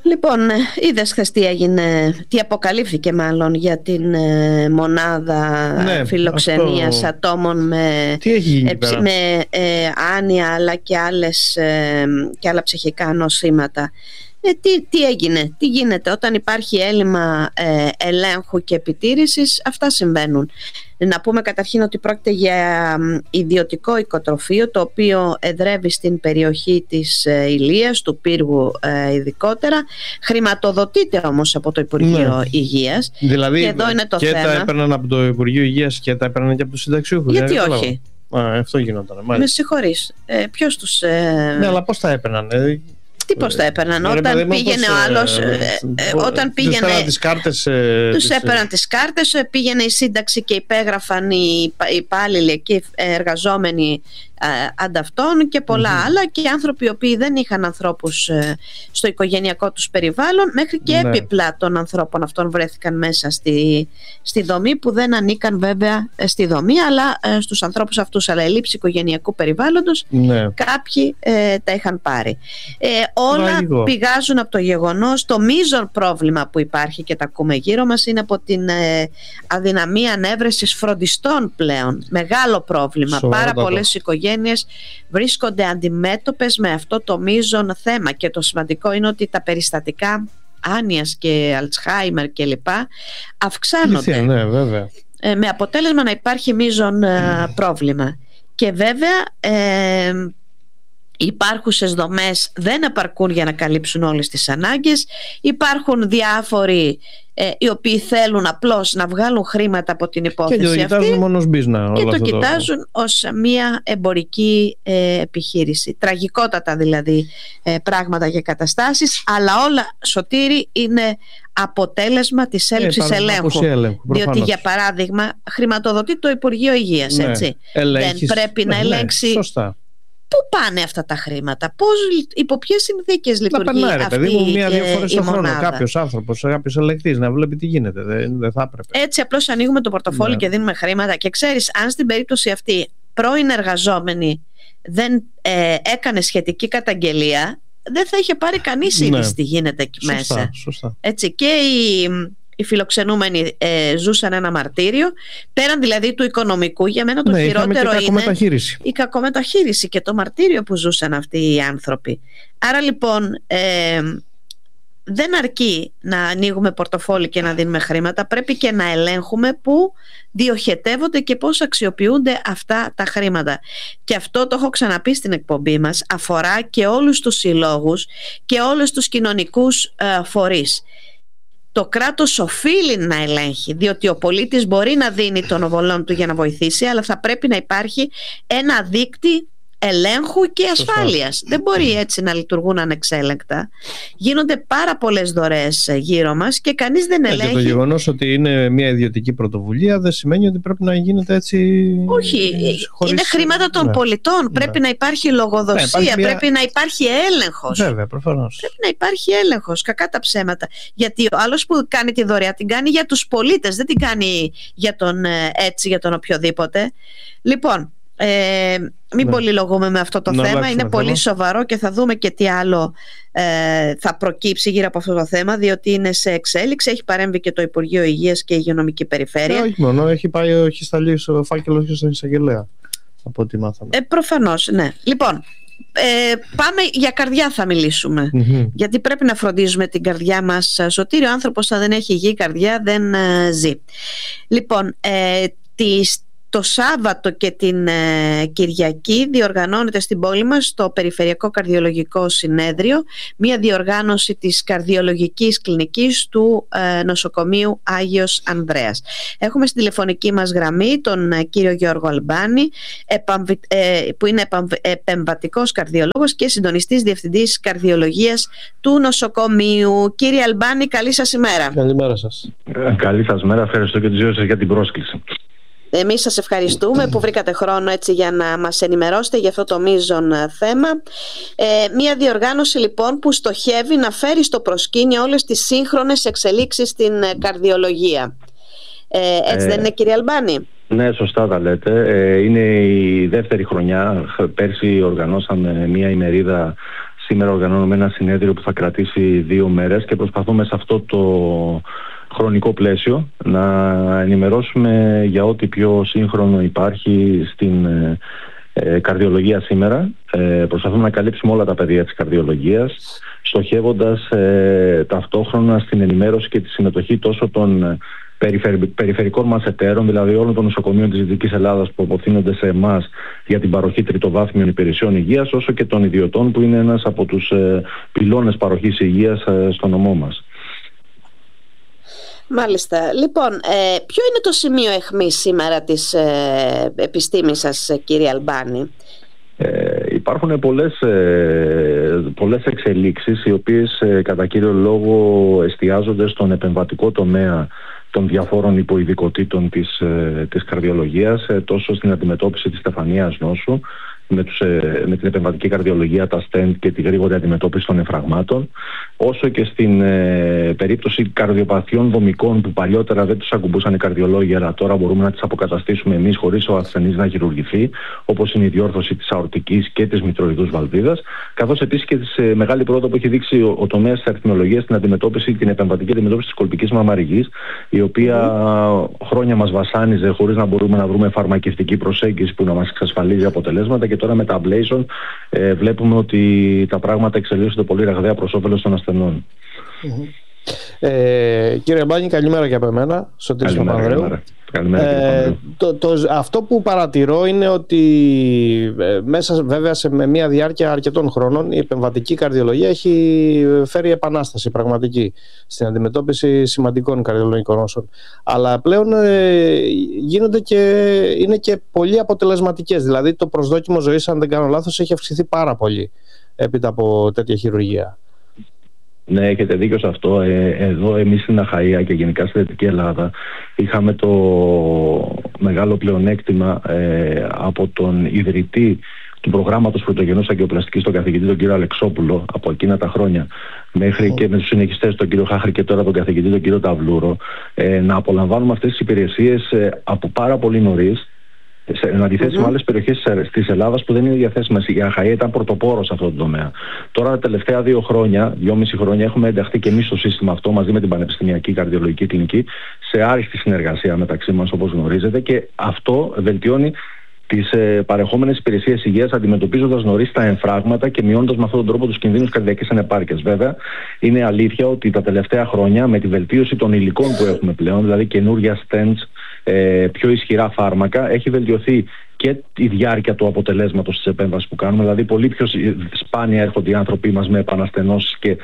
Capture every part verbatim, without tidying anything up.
Λοιπόν, είδες χθες τι έγινε, τι αποκαλύφθηκε μάλλον για την ε, μονάδα ναι, φιλοξενίας αυτό... ατόμων με, ε, με ε, άνοια αλλά και, άλλες, ε, και άλλα ψυχικά νοσήματα. Ε, τι, τι έγινε, τι γίνεται όταν υπάρχει έλλειμμα ε, ελέγχου και επιτήρησης? Αυτά συμβαίνουν. Να πούμε καταρχήν ότι πρόκειται για ιδιωτικό οικοτροφείο, το οποίο εδρεύει στην περιοχή της ε, Ηλίας, του Πύργου ε, ειδικότερα. Χρηματοδοτείται όμως από το Υπουργείο ναι. Υγείας. Δηλαδή και εδώ είναι το και θέμα. τα έπαιρναν από το Υπουργείο Υγείας και τα έπαιρναν και από τους συνταξιούχους? Γιατί όχι? Α, αυτό γινόταν. Μάλιστα. Με συγχωρείς. Ε, ποιος τους... Ε... Ναι, αλλά πώς τα έπαιρναν? Ε... Τι πώς τα έπαιρναν? Όταν πήγαινε ο άλλος, όταν πήγαινε, τους έπαιρναν τις κάρτες, τους έπαιρναν τις κάρτες, πήγαινε η σύνταξη και υπέγραφαν οι υπάλληλοι εκεί εργαζόμενοι ανταυτών και πολλά mm-hmm. άλλα, και οι άνθρωποι οι οποίοι δεν είχαν ανθρώπους στο οικογενειακό τους περιβάλλον, μέχρι και ναι. έπιπλα των ανθρώπων αυτών βρέθηκαν μέσα στη, στη δομή, που δεν ανήκαν βέβαια στη δομή αλλά στους ανθρώπους αυτούς, αλλά η λήψη οικογενειακού περιβάλλοντος ναι. κάποιοι ε, τα είχαν πάρει. Ε, όλα Ραγικό. πηγάζουν από το γεγονός, το μείζον πρόβλημα που υπάρχει και τα ακούμε γύρω μας είναι από την ε, αδυναμία ανέβρεσης φροντιστών πλέον. Μεγάλο πρόβλημα. Σοβαρότατο. Πάρα πολλές οικογένειες βρίσκονται αντιμέτωπες με αυτό το μείζον θέμα, και το σημαντικό είναι ότι τα περιστατικά άνοιας και Αλτσχάιμερ και λοιπά αυξάνονται. Ναι, βέβαια. Ε, με αποτέλεσμα να υπάρχει μείζον ε, πρόβλημα. Και βέβαια ε, οι υπάρχουσες δομές δεν επαρκούν για να καλύψουν όλες τις ανάγκες. Υπάρχουν διάφοροι ε, οι οποίοι θέλουν απλώς να βγάλουν χρήματα από την υπόθεση και το αυτή κοιτάζουν μόνο ως μπίζνα, και το κοιτάζουν το... ως μια εμπορική ε, επιχείρηση. Τραγικότατα δηλαδή ε, πράγματα και καταστάσεις, αλλά όλα, Σωτήρη, είναι αποτέλεσμα της έλλειψης ε, ελέγχου, ελέγχου διότι για παράδειγμα χρηματοδοτεί το Υπουργείο Υγείας, ναι. έτσι. Ελέγχεις, δεν πρέπει ναι, να ελέγξει ναι, σωστά. Πού πάνε αυτά τα χρήματα, πώς, υπό ποιες συνθήκες λειτουργεί περνάει, αυτή παιδί μου, μία-δύο φορές η το χρόνο μονάδα. Κάποιος άνθρωπος, κάποιος ελεγκτής να βλέπει τι γίνεται. Δεν, δεν θα έπρεπε. Έτσι απλώς ανοίγουμε το πορτοφόλι ναι. και δίνουμε χρήματα. Και ξέρεις, αν στην περίπτωση αυτή πρώην εργαζόμενοι δεν ε, έκανε σχετική καταγγελία, δεν θα είχε πάρει κανείς είδηση ναι. τι γίνεται εκεί σωστά, μέσα. Σωστά. Έτσι, και οι, οι φιλοξενούμενοι ε, ζούσαν ένα μαρτύριο, πέραν δηλαδή του οικονομικού. Για μένα το ναι, χειρότερο και είναι η κακομεταχείριση και το μαρτύριο που ζούσαν αυτοί οι άνθρωποι. Άρα λοιπόν ε, δεν αρκεί να ανοίγουμε πορτοφόλι και να δίνουμε χρήματα, πρέπει και να ελέγχουμε πού διοχετεύονται και πώς αξιοποιούνται αυτά τα χρήματα. Και αυτό το έχω ξαναπεί στην εκπομπή μας, αφορά και όλους τους συλλόγους και όλους τους κοινωνικούς ε, φορείς. Το κράτος οφείλει να ελέγχει, διότι ο πολίτης μπορεί να δίνει τον οβολόν του για να βοηθήσει, αλλά θα πρέπει να υπάρχει ένα δίκτυ ελέγχου και ασφάλειας. Δεν μπορεί έτσι να λειτουργούν ανεξέλεγκτα. Γίνονται πάρα πολλές δωρεές γύρω μας και κανείς δεν ελέγχει. Και το γεγονός ότι είναι μια ιδιωτική πρωτοβουλία δεν σημαίνει ότι πρέπει να γίνεται έτσι. Όχι, χωρίς... είναι χρήματα των ναι. πολιτών. Ναι. Πρέπει να υπάρχει λογοδοσία, ναι, υπάρχει μια... πρέπει να υπάρχει έλεγχος. Βέβαια, προφανώς. Πρέπει να υπάρχει έλεγχος, κακά τα ψέματα. Γιατί ο άλλος που κάνει τη δωρεά την κάνει για τους πολίτες, δεν την κάνει για τον έτσι, για τον οποιοδήποτε. Λοιπόν, Ε, μην ναι. πολυλογούμε με αυτό το να θέμα, είναι πολύ θέμα. σοβαρό και θα δούμε και τι άλλο ε, θα προκύψει γύρω από αυτό το θέμα, διότι είναι σε εξέλιξη. Έχει παρέμβει και το Υπουργείο Υγείας και η Υγειονομική Περιφέρεια. Ε, όχι μόνο, έχει πάει, έχει σταλεί ο φάκελος και στον εισαγγελέα, από ό,τι μάθαμε. Ε, προφανώς, ναι. Λοιπόν, ε, πάμε για καρδιά θα μιλήσουμε, mm-hmm. γιατί πρέπει να φροντίζουμε την καρδιά μας, Σωτήριο. Ο άνθρωπος αν δεν έχει υγιή καρδιά δεν ε, ζει. Λοιπόν, ε, τις το Σάββατο και την ε, Κυριακή διοργανώνεται στην πόλη μας το Περιφερειακό Καρδιολογικό Συνέδριο, μια διοργάνωση της καρδιολογικής κλινικής του ε, νοσοκομείου Άγιος Ανδρέας. Έχουμε στην τηλεφωνική μας γραμμή τον ε, κύριο Γιώργο Αλμπάνη, επαμβι, ε, που είναι επαμβ, επεμβατικός καρδιολόγος και συντονιστής διευθυντής καρδιολογίας του νοσοκομείου. Κύριε Αλμπάνη, καλή σας ημέρα. Καλημέρα σας. Ε, καλή σας μέρα, ευχαριστώ και τους δύο σας για την πρόσκληση. Εμείς σας ευχαριστούμε που βρήκατε χρόνο έτσι για να μας ενημερώσετε για αυτό το μείζον θέμα. Ε, μια διοργάνωση λοιπόν που στοχεύει να φέρει στο προσκήνιο όλες τις σύγχρονες εξελίξεις στην καρδιολογία. Ε, έτσι ε, δεν είναι, κύριε Αλμπάνη? Ναι, σωστά τα λέτε. Ε, είναι η δεύτερη χρονιά. Πέρσι οργανώσαμε μια ημερίδα Σήμερα οργανώνουμε ένα συνέδριο που θα κρατήσει δύο μέρες και προσπαθούμε σε αυτό το χρονικό πλαίσιο να ενημερώσουμε για ό,τι πιο σύγχρονο υπάρχει στην ε, καρδιολογία σήμερα. Ε, προσπαθούμε να καλύψουμε όλα τα πεδία της καρδιολογίας, στοχεύοντας ε, ταυτόχρονα στην ενημέρωση και τη συμμετοχή τόσο των περιφερικών μας εταίρων, δηλαδή όλων των νοσοκομείων της Δυτικής Ελλάδας που αποθύνονται σε εμάς για την παροχή τριτοβάθμιων υπηρεσιών υγείας, όσο και των ιδιωτών που είναι ένας από τους ε, πυλώνες παροχής υγείας ε, στο νομό μας. Μάλιστα. Λοιπόν, ε, ποιο είναι το σημείο αιχμής σήμερα της ε, επιστήμης σας, κύριε Αλμπάνη? Ε, υπάρχουν πολλές, ε, πολλές εξελίξεις οι οποίες ε, κατά κύριο λόγο εστιάζονται στον επεμβατικό τομέα των διαφόρων υποειδικοτήτων της, ε, της καρδιολογίας, ε, τόσο στην αντιμετώπιση της στεφανίας νόσου με, τους, ε, με την επεμβατική καρδιολογία, τα στεντ και τη γρήγορη αντιμετώπιση των εμφραγμάτων, όσο και στην ε, περίπτωση καρδιοπαθειών δομικών που παλιότερα δεν τους ακουμπούσαν οι καρδιολόγοι, αλλά τώρα μπορούμε να τις αποκαταστήσουμε εμείς χωρίς ο ασθενής να χειρουργηθεί, όπως είναι η διόρθωση της αορτικής και της μητροειδούς βαλβίδας, καθώς επίσης και τη ε, μεγάλη πρόοδο που έχει δείξει ο, ο τομέας της αριθμολογίας στην αντιμετώπιση, την επεμβατική αντιμετώπιση της κολπικής μαμαριγής, η οποία mm. χρόνια μας βασάνιζε χωρίς να μπορούμε να βρούμε φαρμακευτική προσέγγιση που να μας εξασφαλίζει αποτελέσματα, και τώρα με τα ablation ε, βλέπουμε ότι τα πράγματα εξελίσσονται πολύ ραγδαία προς όφελος των ασθενών. Mm-hmm. Ε, κύριε Αλμπάνη, καλημέρα και από εμένα, Σωτήρης Παπανδρέου. Ε, το, το, αυτό που παρατηρώ είναι ότι ε, μέσα βέβαια σε με μια διάρκεια αρκετών χρόνων η επεμβατική καρδιολογία έχει φέρει επανάσταση πραγματική στην αντιμετώπιση σημαντικών καρδιολογικών νόσων, αλλά πλέον ε, γίνονται και είναι και πολύ αποτελεσματικές. Δηλαδή το προσδόκιμο ζωής, αν δεν κάνω λάθος, έχει αυξηθεί πάρα πολύ έπειτα από τέτοια χειρουργία. Ναι, έχετε δίκιο σε αυτό. Ε, εδώ εμείς στην Αχαΐα και γενικά στη Δυτική Ελλάδα είχαμε το μεγάλο πλεονέκτημα ε, από τον ιδρυτή του προγράμματος πρωτογενούς αγκιοπλαστικής, τον καθηγητή τον κύριο Αλεξόπουλο, από εκείνα τα χρόνια, μέχρι και με τους συνεχιστές τον κύριο Χάχρη και τώρα τον καθηγητή τον κύριο Ταβλούρο, ε, να απολαμβάνουμε αυτές τις υπηρεσίες ε, από πάρα πολύ νωρίς, σε αντιθέσει mm-hmm. με άλλες περιοχές της Ελλάδας που δεν είναι διαθέσιμες. Η Αχαΐα ήταν πρωτοπόρος σε αυτό το τομέα. Τώρα τα τελευταία δύο χρόνια, δυόμιση χρόνια, έχουμε ενταχθεί και εμείς στο σύστημα αυτό μαζί με την Πανεπιστημιακή Καρδιολογική Κλινική σε άριστη συνεργασία μεταξύ μας, όπως γνωρίζετε, και αυτό βελτιώνει τις ε, παρεχόμενες υπηρεσίες υγείας, αντιμετωπίζοντας νωρίς τα εμφράγματα και μειώνοντας με αυτόν τον τρόπο τους κινδύνους καρδιακής ανεπάρκειας. Βέβαια, είναι αλήθεια ότι τα τελευταία χρόνια, με τη βελτίωση των υλικών που έχουμε πλέον, δηλαδή καινούργια stents, ε, πιο ισχυρά φάρμακα, έχει βελτιωθεί και η διάρκεια του αποτελέσματος της επέμβασης που κάνουμε. Δηλαδή, πολύ πιο σπάνια έρχονται οι άνθρωποι μας με επαναστενώσεις και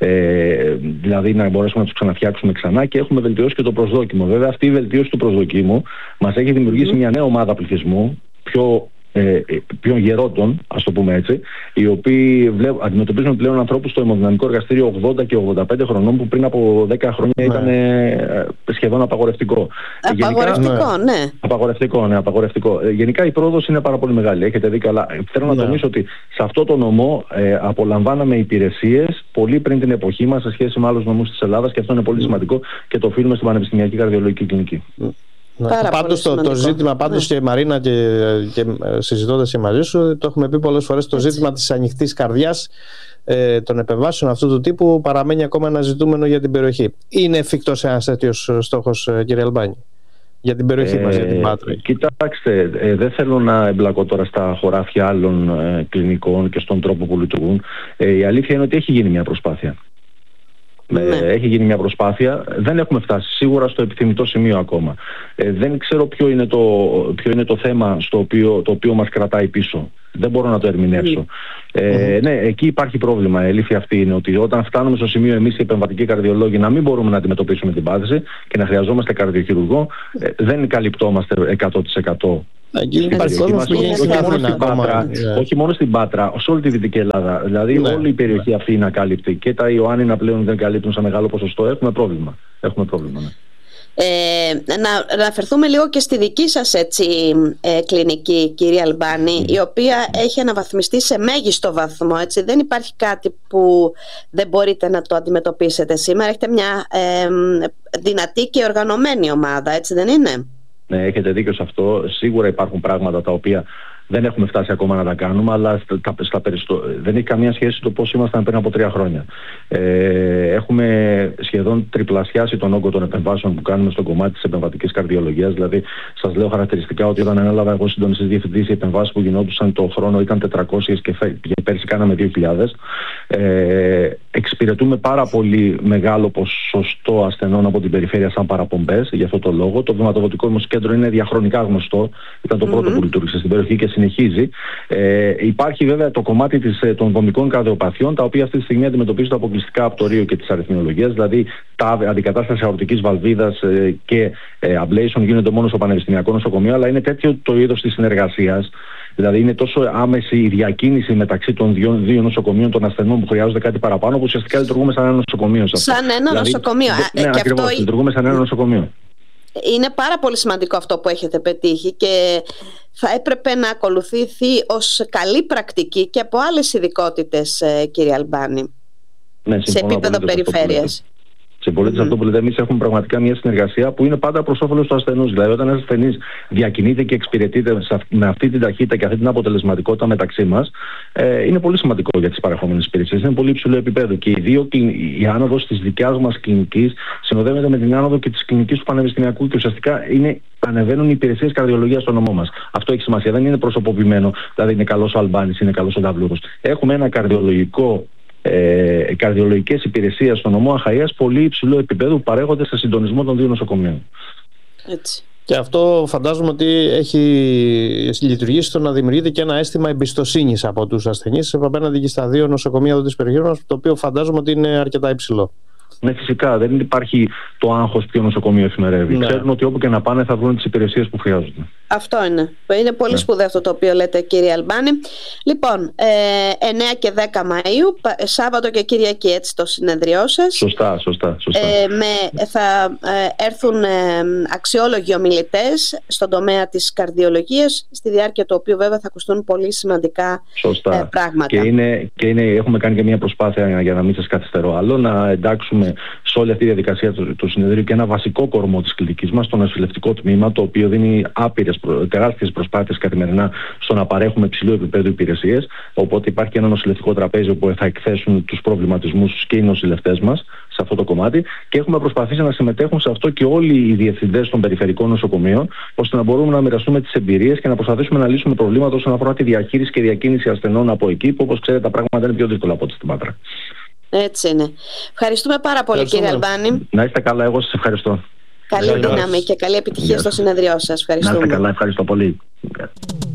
ε, δηλαδή να μπορέσουμε να τους ξαναφτιάξουμε ξανά, και έχουμε βελτιώσει και το προσδόκιμο. Βέβαια, αυτή η βελτίωση του προσδοκίμου μας έχει δημιουργήσει mm. μια νέα ομάδα πληθυσμού, πιο Ε, πιο γερότων, ας το πούμε έτσι, οι οποίοι βλέ, αντιμετωπίζουν πλέον ανθρώπους στο αιμοδυναμικό εργαστήριο ογδόντα και ογδόντα πέντε χρονών, που πριν από δέκα χρόνια ναι. ήταν ε, σχεδόν απαγορευτικό. Απαγορευτικό, γενικά, ναι. Απαγορευτικό, ναι, απαγορευτικό. Ε, γενικά η πρόοδος είναι πάρα πολύ μεγάλη, έχετε δίκιο, αλλά θέλω ναι. να τονίσω ότι σε αυτό το νομό ε, απολαμβάναμε υπηρεσίες πολύ πριν την εποχή μας σε σχέση με άλλους νομούς της Ελλάδας, και αυτό είναι πολύ mm. σημαντικό και το οφείλουμε στην Πανεπιστημιακή Καρδιολογική Κλινική. Mm. Ναι. Πάντως το, το ζήτημα, πάντως ναι. και Μαρίνα, και, και συζητώντας και μαζί σου, το έχουμε πει πολλές φορές, το Έτσι. ζήτημα της ανοιχτής καρδιάς, ε, των επεμβάσεων αυτού του τύπου παραμένει ακόμα ένα ζητούμενο για την περιοχή. Είναι εφικτός ένας τέτοιος στόχος, κύριε Αλμπάνη, για την περιοχή ε, μας, για την Πάτρα? Κοιτάξτε, ε, δεν θέλω να εμπλακώ τώρα στα χωράφια άλλων ε, κλινικών και στον τρόπο που λειτουργούν. Ε, η αλήθεια είναι ότι έχει γίνει μια προσπάθεια. Ναι. Έχει γίνει μια προσπάθεια. Δεν έχουμε φτάσει σίγουρα στο επιθυμητό σημείο ακόμα. Ε, δεν ξέρω ποιο είναι, το, ποιο είναι το θέμα στο οποίο, το οποίο μας κρατάει πίσω. Δεν μπορώ να το ερμηνεύσω. Mm. Ε, mm. Ναι, εκεί υπάρχει πρόβλημα. Η αλήθεια αυτή είναι ότι όταν φτάνουμε στο σημείο εμείς οι επεμβατικοί καρδιολόγοι να μην μπορούμε να αντιμετωπίσουμε την πάθηση και να χρειαζόμαστε καρδιοχειρουργό, ε, δεν καλυπτόμαστε εκατό τοις εκατό. Όχι μόνο στην Πάτρα, σε όλη τη Δυτική Ελλάδα. Δηλαδή ναι, όλη η περιοχή ναι. αυτή είναι ακάλυπτη. Και τα Ιωάννινα πλέον δεν καλύπτουν σε μεγάλο ποσοστό. Έχουμε πρόβλημα. Έχουμε πρόβλημα ναι. Ε, να αναφερθούμε λίγο και στη δική σας έτσι, ε, κλινική, κυρία Αλμπάνη, mm. η οποία έχει αναβαθμιστεί σε μέγιστο βαθμό. Έτσι. Δεν υπάρχει κάτι που δεν μπορείτε να το αντιμετωπίσετε σήμερα. Έχετε μια ε, δυνατή και οργανωμένη ομάδα, έτσι δεν είναι? Ναι, έχετε δίκιο σε αυτό. Σίγουρα υπάρχουν πράγματα τα οποία Δεν έχουμε φτάσει ακόμα να τα κάνουμε, αλλά στα, στα περιστο... δεν έχει καμία σχέση το πώς ήμασταν πριν από τρία χρόνια. Ε, έχουμε σχεδόν τριπλασιάσει τον όγκο των επεμβάσεων που κάνουμε στο κομμάτι της επεμβατικής καρδιολογίας. Δηλαδή, σας λέω χαρακτηριστικά ότι όταν ανέλαβα εγώ συντονιστής διευθυντής, οι επεμβάσεις που γινόντουσαν το χρόνο ήταν τετρακόσιες και πέρσι κάναμε δύο χιλιάδες. Ε, εξυπηρετούμε πάρα πολύ μεγάλο ποσοστό ασθενών από την περιφέρεια σαν παραπομπές για αυτό το λόγο. Το βηματοδοτικό μας κέντρο είναι διαχρονικά γνωστό. Ήταν το mm-hmm. πρώτο που λειτουργήσε στην περιοχή και συνεχίζει. Ε, υπάρχει βέβαια το κομμάτι της, των δομικών καρδιοπαθειών, τα οποία αυτή τη στιγμή αντιμετωπίζονται αποκλειστικά από το ρίο και της αριθμιολογίας. Δηλαδή, τα αντικατάσταση αορτικής βαλβίδας ε, και ε, ablation γίνονται μόνο στο Πανεπιστημιακό Νοσοκομείο, αλλά είναι τέτοιο το είδος της συνεργασίας. Δηλαδή, είναι τόσο άμεση η διακίνηση μεταξύ των δύο, δύο νοσοκομείων των ασθενών που χρειάζονται κάτι παραπάνω, που ουσιαστικά λειτουργούμε σαν ένα νοσοκομείο. Σαν ένα δηλαδή, νοσοκομείο. Ναι, και ακριβώς, αυτό... λειτουργούμε σαν ένα νοσοκομείο. Είναι πάρα πολύ σημαντικό αυτό που έχετε πετύχει και θα έπρεπε να ακολουθηθεί ως καλή πρακτική και από άλλες ειδικότητες, κύριε Αλμπάνη, ναι, σε επίπεδο περιφέρειας. Συμπολίτες, mm-hmm. αυτό που λέτε, εμείς έχουμε πραγματικά μια συνεργασία που είναι πάντα προς όφελος του ασθενούς. Δηλαδή, όταν ένας ασθενής διακινείται και εξυπηρετείται με αυτή την ταχύτητα και αυτή την αποτελεσματικότητα μεταξύ μας, ε, είναι πολύ σημαντικό για τις παρεχόμενες υπηρεσίες. Είναι πολύ υψηλό επίπεδο. Και οι δύο, η άνοδος της δικιάς μας κλινικής συνοδεύεται με την άνοδο και της κλινικής του Πανεπιστημιακού και ουσιαστικά είναι, ανεβαίνουν οι υπηρεσίες καρδιολογίας στο νομό μας. Αυτό έχει σημασία. Δεν είναι προσωποποιημένο. Δηλαδή, είναι καλός ο Αλμπάνης, είναι καλός ο Νταβλούρος. Έχουμε ένα καρδιολογικό. Ε, καρδιολογικές υπηρεσίες στο νομό Αχαΐας πολύ υψηλό επίπεδο που παρέχονται σε συντονισμό των δύο νοσοκομείων. Έτσι. Και αυτό φαντάζομαι ότι έχει λειτουργήσει στο να δημιουργείται και ένα αίσθημα εμπιστοσύνης από τους ασθενείς απέναντι και στα δύο νοσοκομεία εδώ της περιοχής μας, το οποίο φαντάζομαι ότι είναι αρκετά υψηλό. Ναι, φυσικά. Δεν υπάρχει το άγχος ποιο νοσοκομείο εφημερεύει. Ναι. Ξέρουν ότι όπου και να πάνε θα βρουν τις υπηρεσίες που χρειάζονται. Αυτό είναι. Είναι πολύ ναι. σπουδαίο αυτό το οποίο λέτε, κύριε Αλμπάνη. Λοιπόν, ε, εννέα και δέκα Μαΐου, Σάββατο και Κυριακή, έτσι το συνεδριό σας. Σωστά, σωστά. σωστά. Ε, με, θα ε, έρθουν ε, αξιόλογοι ομιλητές στον τομέα της καρδιολογίας, στη διάρκεια του οποίου βέβαια θα ακουστούν πολύ σημαντικά ε, πράγματα. Και, είναι, και είναι, έχουμε κάνει και μια προσπάθεια, για να μην σας καθυστερώ άλλο, να εντάξουμε σε όλη αυτή τη διαδικασία του, του συνεδρίου και ένα βασικό κορμό της κλινικής μας, το νοσηλευτικό τμήμα, το οποίο δίνει άπειρες, τεράστιες προσπάθειες καθημερινά στο να παρέχουμε υψηλού επίπεδου υπηρεσίες. Οπότε υπάρχει και ένα νοσηλευτικό τραπέζι όπου θα εκθέσουν τους προβληματισμούς και οι νοσηλευτές μας σε αυτό το κομμάτι. Και έχουμε προσπαθήσει να συμμετέχουν σε αυτό και όλοι οι διευθυντές των περιφερικών νοσοκομείων, ώστε να μπορούμε να μοιραστούμε τις εμπειρίες και να προσπαθήσουμε να λύσουμε προβλήματα όσον αφορά τη διαχείριση και διακίνηση ασθενών από εκεί, που όπως ξέρετε τα πράγματα είναι πιο δύσκολα από ό,τι στην Πάτρα. Έτσι είναι. Ευχαριστούμε πάρα πολύ, κύριε Αλμπάνη. Να είστε καλά, εγώ σας ευχαριστώ. Καλή δύναμη και καλή επιτυχία στο συνεδριό σας. Ευχαριστούμε. Να είστε καλά, ευχαριστώ πολύ.